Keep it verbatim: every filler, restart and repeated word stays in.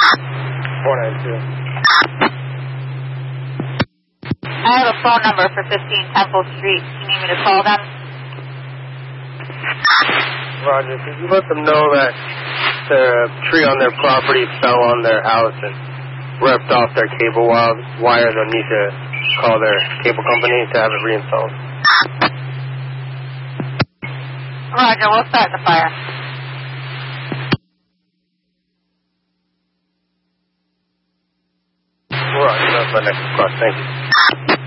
four nine two. I have a phone number for fifteen Temple Street. You need me to call them? Roger, could you let them know that the tree on their property fell on their house and ripped off their cable wire? They'll need to call their cable company to have it reinstalled. Roger, we'll start the fire. Roger, that's my next request. Thank you.